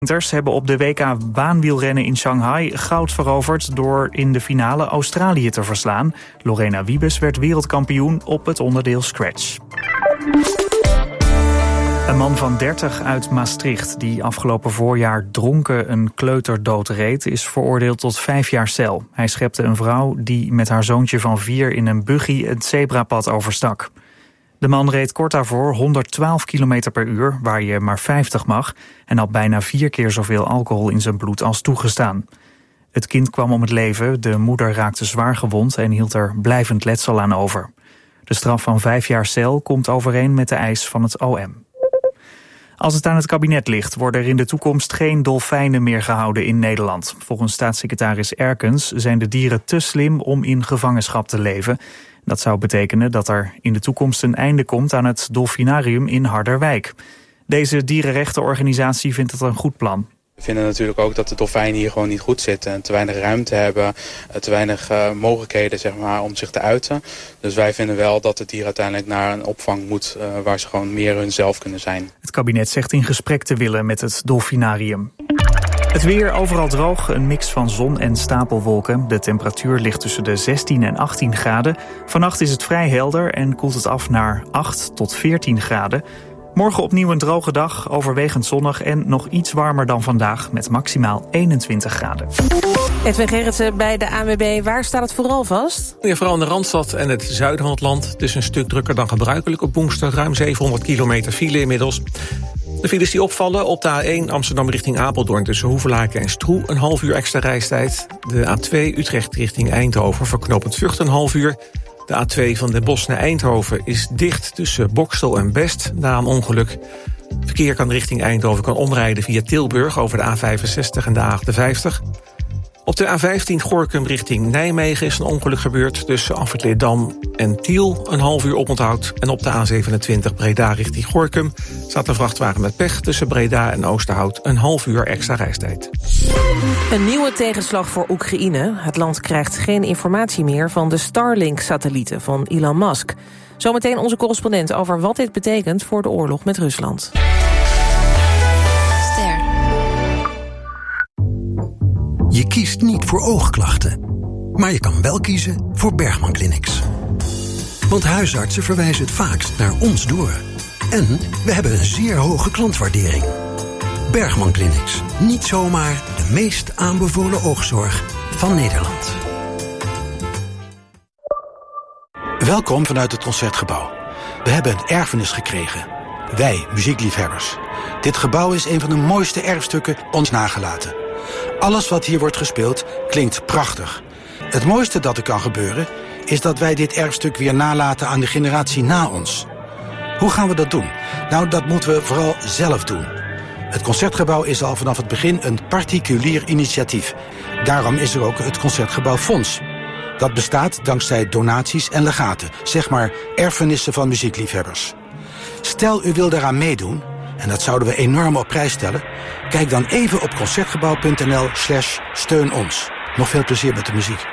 Hebben op de WK baanwielrennen in Shanghai goud veroverd door in de finale Australië te verslaan. Lorena Wiebes werd wereldkampioen op het onderdeel scratch. Een man van 30 uit Maastricht die afgelopen voorjaar dronken een kleuter doodreed is veroordeeld tot 5 jaar cel. Hij schepte een vrouw die met haar zoontje van 4 in een buggy het zebrapad overstak. De man reed kort daarvoor 112 km per uur, waar je maar 50 mag, en had bijna 4 keer zoveel alcohol in zijn bloed als toegestaan. Het kind kwam om het leven, de moeder raakte zwaar gewond en hield er blijvend letsel aan over. De straf van 5 jaar cel komt overeen met de eis van het OM. Als het aan het kabinet ligt, worden er in de toekomst geen dolfijnen meer gehouden in Nederland. Volgens staatssecretaris Erkens zijn de dieren te slim om in gevangenschap te leven. Dat zou betekenen dat er in de toekomst een einde komt aan het dolfinarium in Harderwijk. Deze dierenrechtenorganisatie vindt het een goed plan. We vinden natuurlijk ook dat de dolfijnen hier gewoon niet goed zitten en te weinig ruimte hebben, te weinig mogelijkheden zeg maar, om zich te uiten. Dus wij vinden wel dat het dier uiteindelijk naar een opvang moet waar ze gewoon meer hunzelf kunnen zijn. Het kabinet zegt in gesprek te willen met het dolfinarium. Het weer overal droog, een mix van zon en stapelwolken. De temperatuur ligt tussen de 16 en 18 graden. Vannacht is het vrij helder en koelt het af naar 8 tot 14 graden. Morgen opnieuw een droge dag, overwegend zonnig en nog iets warmer dan vandaag met maximaal 21 graden. Edwin Gerritsen bij de ANWB, waar staat het vooral vast? Ja, vooral in de Randstad en het zuiden van het land. Het is een stuk drukker dan gebruikelijk op woensdag. Ruim 700 kilometer file inmiddels. De files die opvallen op de A1 Amsterdam richting Apeldoorn tussen Hoevelaken en Stroe een half uur extra reistijd. De A2 Utrecht richting Eindhoven voor knooppunt Vught een half uur. De A2 van Den Bosch naar Eindhoven is dicht tussen Bokstel en Best na een ongeluk. Verkeer kan richting Eindhoven kan omrijden via Tilburg over de A65 en de A58. Op de A15 Gorinchem richting Nijmegen is een ongeluk gebeurd tussen Afrit Leerdam en Tiel, een half uur oponthoud. En op de A27 Breda richting Gorinchem staat een vrachtwagen met pech tussen Breda en Oosterhout, een half uur extra reistijd. Een nieuwe tegenslag voor Oekraïne. Het land krijgt geen informatie meer van de Starlink-satellieten van Elon Musk. Zometeen onze correspondent over wat dit betekent voor de oorlog met Rusland. Je kiest niet voor oogklachten, maar je kan wel kiezen voor Bergman Clinics. Want huisartsen verwijzen het vaakst naar ons door. En we hebben een zeer hoge klantwaardering. Bergman Clinics, niet zomaar de meest aanbevolen oogzorg van Nederland. Welkom vanuit het Concertgebouw. We hebben een erfenis gekregen. Wij, muziekliefhebbers. Dit gebouw is een van de mooiste erfstukken ons nagelaten. Alles wat hier wordt gespeeld klinkt prachtig. Het mooiste dat er kan gebeuren is dat wij dit erfstuk weer nalaten aan de generatie na ons. Hoe gaan we dat doen? Nou, dat moeten we vooral zelf doen. Het Concertgebouw is al vanaf het begin een particulier initiatief. Daarom is er ook het Concertgebouw Fonds. Dat bestaat dankzij donaties en legaten, zeg maar erfenissen van muziekliefhebbers. Stel u wil daaraan meedoen, en dat zouden we enorm op prijs stellen, kijk dan even op concertgebouw.nl/steun ons. Nog veel plezier met de muziek.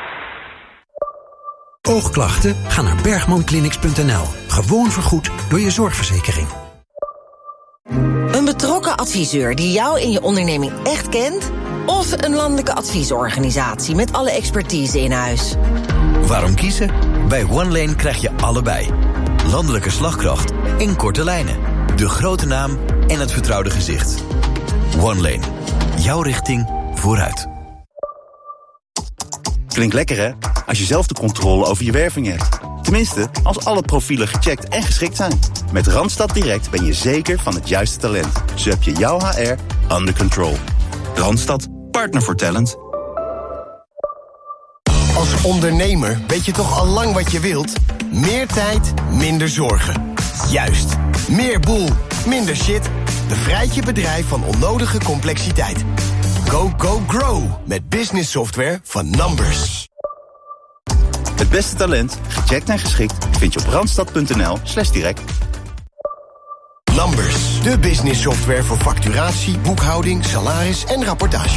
Oogklachten? Ga naar bergmanclinics.nl. Gewoon vergoed door je zorgverzekering. Een betrokken adviseur die jou in je onderneming echt kent? Of een landelijke adviesorganisatie met alle expertise in huis? Waarom kiezen? Bij OneLane krijg je allebei. Landelijke slagkracht in korte lijnen. De grote naam en het vertrouwde gezicht. OneLane. Jouw richting vooruit. Klinkt lekker, hè? Als je zelf de controle over je werving hebt. Tenminste, als alle profielen gecheckt en geschikt zijn. Met Randstad Direct ben je zeker van het juiste talent. Zo heb je jouw HR under control. Randstad, partner voor talent. Als ondernemer weet je toch al lang wat je wilt? Meer tijd, minder zorgen. Juist. Meer boel, minder shit. Bevrijd je bedrijf van onnodige complexiteit. Go, go, grow. Met business software van Numbers. Het beste talent, gecheckt en geschikt, vind je op randstad.nl/direct. Numbers, de business software voor facturatie, boekhouding, salaris en rapportage.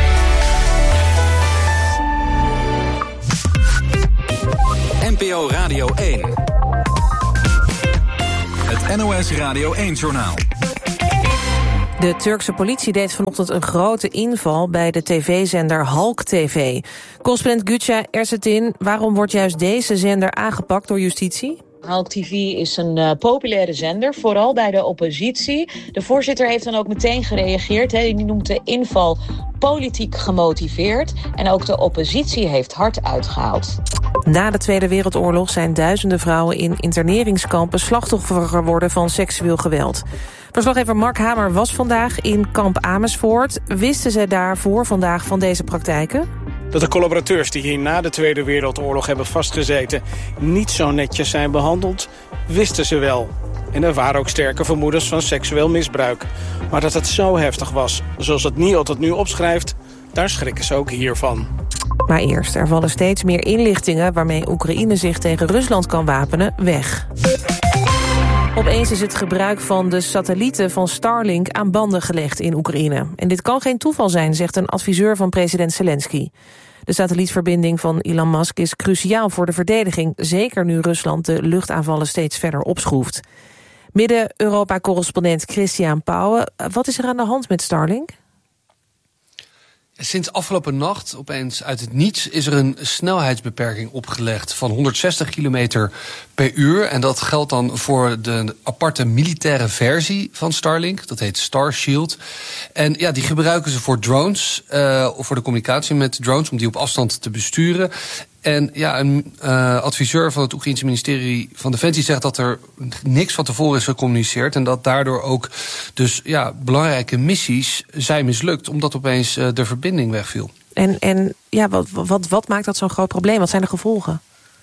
NPO Radio 1. Het NOS Radio 1-journaal. De Turkse politie deed vanochtend een grote inval bij de tv-zender Halk TV. Correspondent Güçe Ersetin, waarom wordt juist deze zender aangepakt door justitie? Halk TV is een populaire zender, vooral bij de oppositie. De voorzitter heeft dan ook meteen gereageerd. Die noemt de inval politiek gemotiveerd. En ook de oppositie heeft hard uitgehaald. Na de Tweede Wereldoorlog zijn duizenden vrouwen in interneringskampen slachtoffer geworden van seksueel geweld. Verslaggever Mark Hamer was vandaag in kamp Amersfoort. Wisten zij daarvoor vandaag van deze praktijken? Dat de collaborateurs die hier na de Tweede Wereldoorlog hebben vastgezeten niet zo netjes zijn behandeld, wisten ze wel. En er waren ook sterke vermoedens van seksueel misbruik. Maar dat het zo heftig was, zoals het NIOD het nu opschrijft, daar schrikken ze ook hiervan. Maar eerst, er vallen steeds meer inlichtingen waarmee Oekraïne zich tegen Rusland kan wapenen weg. Opeens is het gebruik van de satellieten van Starlink aan banden gelegd in Oekraïne. En dit kan geen toeval zijn, zegt een adviseur van president Zelensky. De satellietverbinding van Elon Musk is cruciaal voor de verdediging, zeker nu Rusland de luchtaanvallen steeds verder opschroeft. Midden-Europa-correspondent Christian Pauwen, wat is er aan de hand met Starlink? Sinds afgelopen nacht, opeens uit het niets, is er een snelheidsbeperking opgelegd van 160 km per uur. En dat geldt dan voor de aparte militaire versie van Starlink. Dat heet Starshield. En ja, die gebruiken ze voor drones, of voor de communicatie met drones, om die op afstand te besturen. En ja, een adviseur van het Oekraïense ministerie van Defensie zegt dat er niks van tevoren is gecommuniceerd. En dat daardoor ook dus ja, belangrijke missies zijn mislukt, omdat opeens de verbinding wegviel. En ja, wat maakt dat zo'n groot probleem? Wat zijn de gevolgen?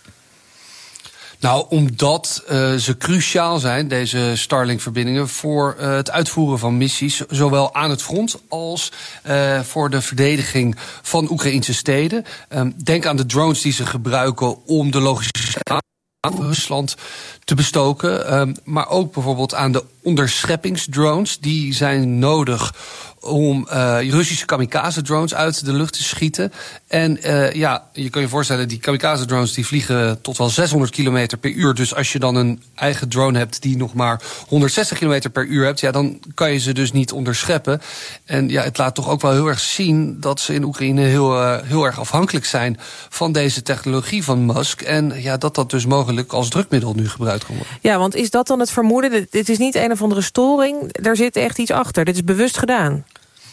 Nou, omdat ze cruciaal zijn, deze Starlink-verbindingen, voor het uitvoeren van missies, zowel aan het front als voor de verdediging van Oekraïnse steden. Denk aan de drones die ze gebruiken om de logistische aan Rusland te bestoken. Maar ook bijvoorbeeld aan de onderscheppingsdrones. Die zijn nodig om Russische kamikaze-drones uit de lucht te schieten. En ja, je kan je voorstellen, die kamikaze-drones die vliegen tot wel 600 km per uur. Dus als je dan een eigen drone hebt die nog maar 160 km per uur hebt, ja, dan kan je ze dus niet onderscheppen. En ja, het laat toch ook wel heel erg zien dat ze in Oekraïne heel erg afhankelijk zijn van deze technologie van Musk. En ja, dat dus mogelijk als drukmiddel nu gebruikt kan worden. Ja, want is dat dan het vermoeden? Dit is niet een of andere storing, daar zit echt iets achter. Dit is bewust gedaan.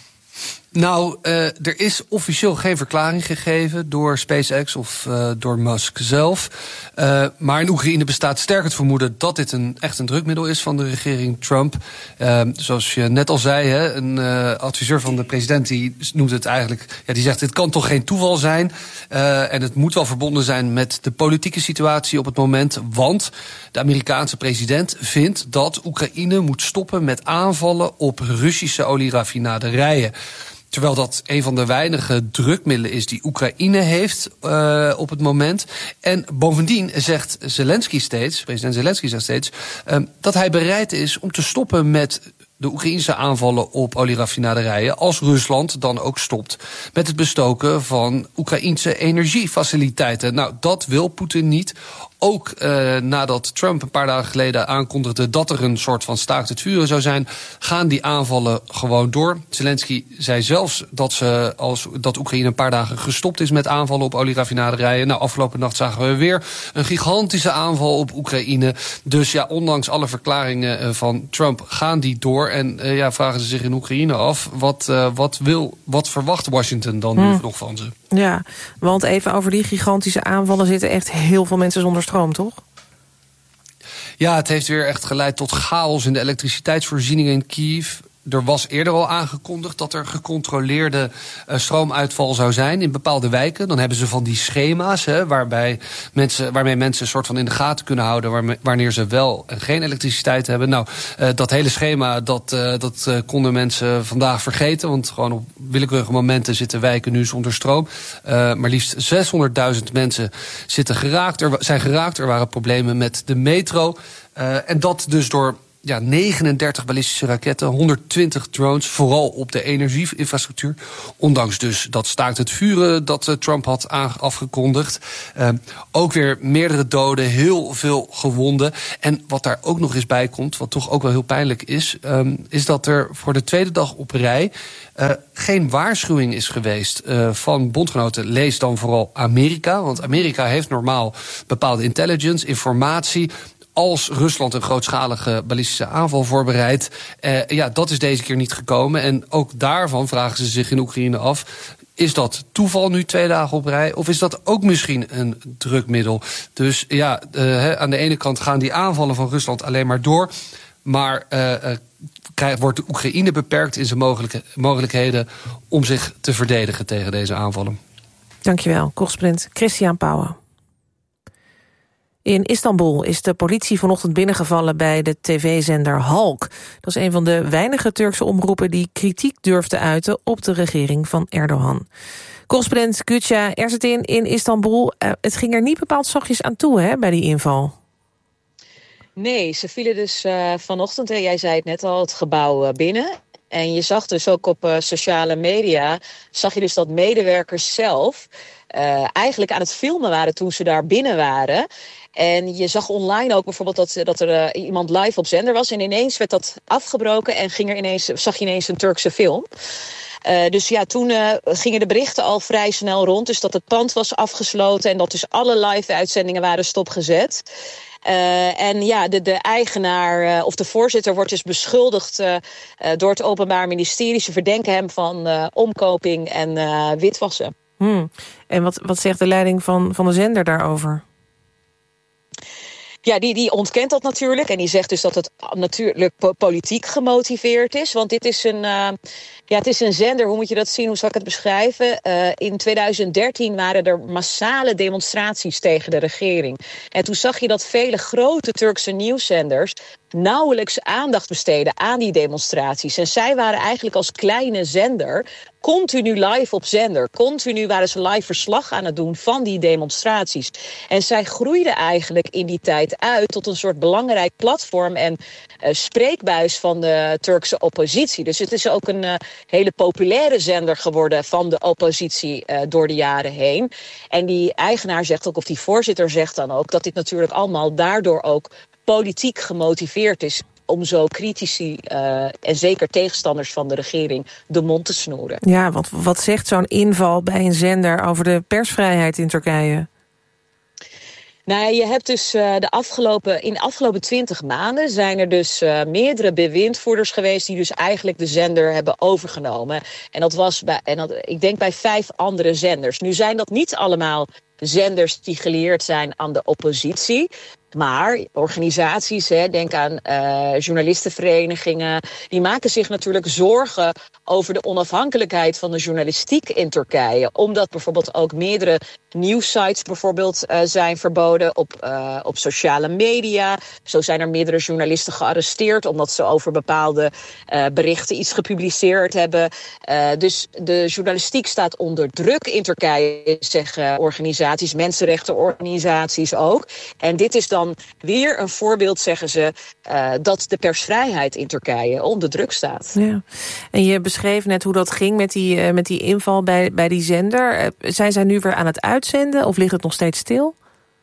Nou, er is officieel geen verklaring gegeven door SpaceX of door Musk zelf. Maar in Oekraïne bestaat sterk het vermoeden dat dit echt een drukmiddel is van de regering Trump. Zoals je net al zei, hè, een adviseur van de president die noemt het eigenlijk, ja, die zegt dit kan toch geen toeval zijn. En het moet wel verbonden zijn met de politieke situatie op het moment. Want de Amerikaanse president vindt dat Oekraïne moet stoppen met aanvallen op Russische olieraffinaderijen. Terwijl dat een van de weinige drukmiddelen is die Oekraïne heeft op het moment. En bovendien zegt Zelensky steeds, president Zelensky zegt steeds, dat hij bereid is om te stoppen met de Oekraïnse aanvallen op olieraffinaderijen als Rusland dan ook stopt met het bestoken van Oekraïnse energiefaciliteiten. Nou, dat wil Poetin niet. Ook nadat Trump een paar dagen geleden aankondigde dat er een soort van staakt het vuren zou zijn, gaan die aanvallen gewoon door. Zelensky zei zelfs dat Oekraïne een paar dagen gestopt is met aanvallen op olieraffinaderijen. Nou, afgelopen nacht zagen we weer een gigantische aanval op Oekraïne. Dus ja, ondanks alle verklaringen van Trump gaan die door. En ja, vragen ze zich in Oekraïne af, wat verwacht Washington dan nu nog van ze? Ja, want even over die gigantische aanvallen zitten echt heel veel mensen zonder stroom, toch? Ja, het heeft weer echt geleid tot chaos in de elektriciteitsvoorziening in Kiev. Er was eerder al aangekondigd dat er gecontroleerde stroomuitval zou zijn in bepaalde wijken. Dan hebben ze van die schema's waarmee mensen een soort van in de gaten kunnen houden wanneer ze wel en geen elektriciteit hebben. Nou, dat hele schema dat konden mensen vandaag vergeten, want gewoon op willekeurige momenten zitten wijken nu zonder stroom. Maar liefst 600.000 mensen zijn geraakt. Er waren problemen met de metro. En dat dus door 39 ballistische raketten, 120 drones, vooral op de energieinfrastructuur. Ondanks dus dat staakt het vuren dat Trump had afgekondigd. Ook weer meerdere doden, heel veel gewonden. En wat daar ook nog eens bij komt, wat toch ook wel heel pijnlijk is dat er voor de tweede dag op rij geen waarschuwing is geweest van bondgenoten. Lees dan vooral Amerika, want Amerika heeft normaal bepaalde intelligence, informatie. Als Rusland een grootschalige ballistische aanval voorbereidt, dat is deze keer niet gekomen. En ook daarvan vragen ze zich in Oekraïne af, is dat toeval nu 2 dagen op rij? Of is dat ook misschien een drukmiddel? Dus aan de ene kant gaan die aanvallen van Rusland alleen maar door. Maar wordt de Oekraïne beperkt in zijn mogelijkheden om zich te verdedigen tegen deze aanvallen. Dankjewel, correspondent Christian Pauwen. In Istanbul is de politie vanochtend binnengevallen bij de tv-zender Halk. Dat is een van de weinige Turkse omroepen die kritiek durft te uiten op de regering van Erdogan. Correspondent Gülce Ersetin in Istanbul. Het ging er niet bepaald zachtjes aan toe bij die inval. Nee, ze vielen dus vanochtend, jij zei het net al, het gebouw binnen. En je zag dus ook op sociale media, zag je dus dat medewerkers zelf eigenlijk aan het filmen waren toen ze daar binnen waren. En je zag online ook bijvoorbeeld dat er iemand live op zender was. En ineens werd dat afgebroken en zag je ineens een Turkse film. Toen gingen de berichten al vrij snel rond. Dus dat het pand was afgesloten en dat dus alle live uitzendingen waren stopgezet. De eigenaar of de voorzitter wordt dus beschuldigd door het Openbaar Ministerie. Ze verdenken hem van omkoping en witwassen. En wat zegt de leiding van de zender daarover? Ja, die ontkent dat natuurlijk. En die zegt dus dat het natuurlijk politiek gemotiveerd is. Want dit is het is een zender, hoe moet je dat zien, hoe zal ik het beschrijven? In 2013 waren er massale demonstraties tegen de regering. En toen zag je dat vele grote Turkse nieuwszenders nauwelijks aandacht besteden aan die demonstraties. En zij waren eigenlijk als kleine zender continu live op zender. Continu waren ze live verslag aan het doen van die demonstraties. En zij groeiden eigenlijk in die tijd uit tot een soort belangrijk platform en spreekbuis van de Turkse oppositie. Dus het is ook een hele populaire zender geworden van de oppositie door de jaren heen. En die eigenaar zegt ook, of die voorzitter zegt dan ook, dat dit natuurlijk allemaal daardoor ook politiek gemotiveerd is om zo critici en zeker tegenstanders van de regering de mond te snoeren. Ja, want wat zegt zo'n inval bij een zender over de persvrijheid in Turkije? Nou, je hebt dus in de afgelopen 20 maanden zijn er dus meerdere bewindvoerders geweest die dus eigenlijk de zender hebben overgenomen. En dat was ik denk bij 5 andere zenders. Nu zijn dat niet allemaal zenders die geleerd zijn aan de oppositie. Maar organisaties, denk aan journalistenverenigingen, die maken zich natuurlijk zorgen over de onafhankelijkheid van de journalistiek in Turkije. Omdat bijvoorbeeld ook meerdere nieuwssites bijvoorbeeld zijn verboden op sociale media. Zo zijn er meerdere journalisten gearresteerd omdat ze over bepaalde berichten iets gepubliceerd hebben. Dus de journalistiek staat onder druk in Turkije, zeggen organisaties, mensenrechtenorganisaties ook. En dit is dan weer een voorbeeld, zeggen ze, dat de persvrijheid in Turkije onder druk staat. Ja. En je beschreef net hoe dat ging met die inval bij die zender. Zijn zij nu weer aan het uitzenden of ligt het nog steeds stil?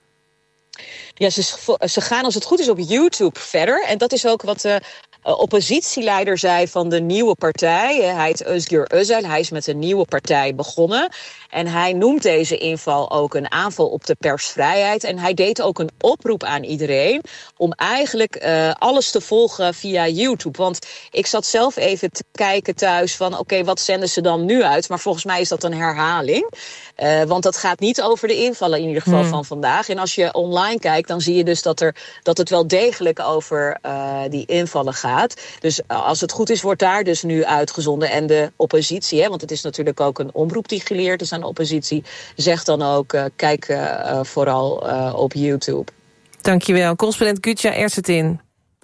Ja, ze gaan als het goed is op YouTube verder. En dat is ook wat de oppositieleider zei van de nieuwe partij. Hij heet Özgür Özel. Hij is met een nieuwe partij begonnen. En hij noemt deze inval ook een aanval op de persvrijheid. En hij deed ook een oproep aan iedereen om eigenlijk alles te volgen via YouTube. Want ik zat zelf even te kijken thuis van oké, wat zenden ze dan nu uit? Maar volgens mij is dat een herhaling. Want dat gaat niet over de invallen in ieder geval van vandaag. En als je online kijkt, dan zie je dus dat het wel degelijk over die invallen gaat. Dus als het goed is, wordt daar dus nu uitgezonden. En de oppositie, want het is natuurlijk ook een omroep die geleerd is aan de oppositie, zegt dan ook, kijk vooral op YouTube. Dankjewel. Correspondent Gülce Ersetin.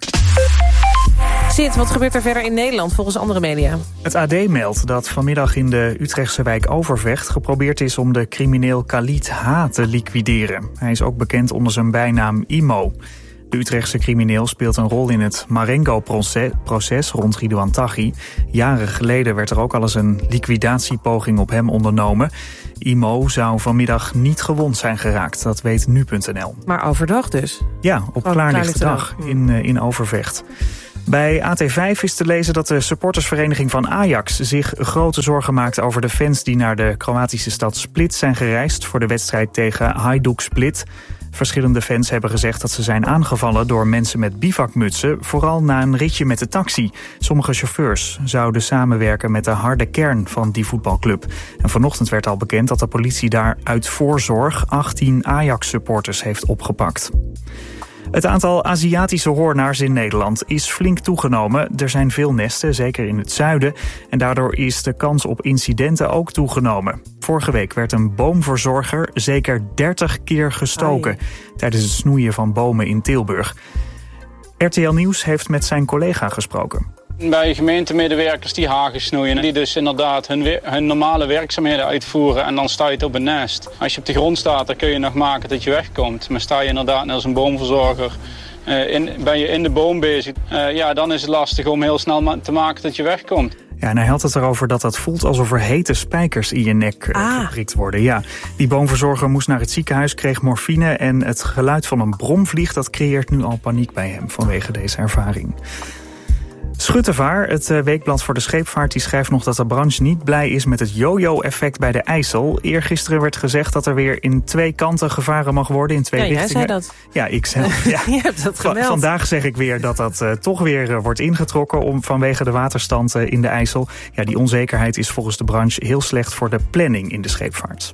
Sid, wat gebeurt er verder in Nederland volgens andere media? Het AD meldt dat vanmiddag in de Utrechtse wijk Overvecht geprobeerd is om de crimineel Khalid H. te liquideren. Hij is ook bekend onder zijn bijnaam Imo. De Utrechtse crimineel speelt een rol in het Marengo-proces rond Ridouan Taghi. Jaren geleden werd er ook al eens een liquidatiepoging op hem ondernomen. Imo zou vanmiddag niet gewond zijn geraakt, dat weet nu.nl. Maar overdag dus? Ja, op klaarlichte dag in Overvecht. Bij AT5 is te lezen dat de supportersvereniging van Ajax zich grote zorgen maakt over de fans die naar de Kroatische stad Split zijn gereisd voor de wedstrijd tegen Hajduk Split. Verschillende fans hebben gezegd dat ze zijn aangevallen door mensen met bivakmutsen, vooral na een ritje met de taxi. Sommige chauffeurs zouden samenwerken met de harde kern van die voetbalclub. En vanochtend werd al bekend dat de politie daar uit voorzorg 18 Ajax-supporters heeft opgepakt. Het aantal Aziatische hoornaars in Nederland is flink toegenomen. Er zijn veel nesten, zeker in het zuiden. En daardoor is de kans op incidenten ook toegenomen. Vorige week werd een boomverzorger zeker 30 keer gestoken tijdens het snoeien van bomen in Tilburg. RTL Nieuws heeft met zijn collega gesproken. Bij gemeentemedewerkers die hagen snoeien, die dus inderdaad hun normale werkzaamheden uitvoeren en dan sta je het op een nest. Als je op de grond staat, dan kun je nog maken dat je wegkomt. Maar sta je inderdaad als een boomverzorger, ben je in de boom bezig, dan is het lastig om heel snel te maken dat je wegkomt. Ja, en hij had het erover dat het voelt alsof er hete spijkers in je nek geprikt worden. Ja, die boomverzorger moest naar het ziekenhuis, kreeg morfine en het geluid van een bromvlieg, dat creëert nu al paniek bij hem vanwege deze ervaring. Schuttevaar, het weekblad voor de scheepvaart, die schrijft nog dat de branche niet blij is met het yo-yo-effect bij de IJssel. Eergisteren werd gezegd dat er weer in 2 kanten gevaren mag worden, in 2 richtingen. Jij zei dat. Ja, ik zelf. Ja. Je hebt dat gemeld. Vandaag zeg ik weer dat dat toch weer wordt ingetrokken vanwege de waterstand in de IJssel. Ja, die onzekerheid is volgens de branche heel slecht voor de planning in de scheepvaart.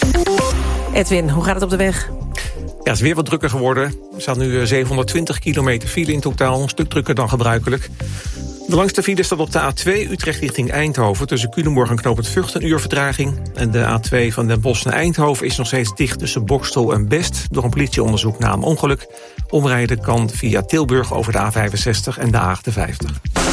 Edwin, hoe gaat het op de weg? Ja, het is weer wat drukker geworden. Er staat nu 720 kilometer file in totaal, een stuk drukker dan gebruikelijk. De langste file staat op de A2 Utrecht richting Eindhoven. Tussen Culemborg en Knoop het Vught 1 uur vertraging. En de A2 van Den Bosch naar Eindhoven is nog steeds dicht tussen Bokstel en Best door een politieonderzoek na een ongeluk. Omrijden kan via Tilburg over de A65 en de A58.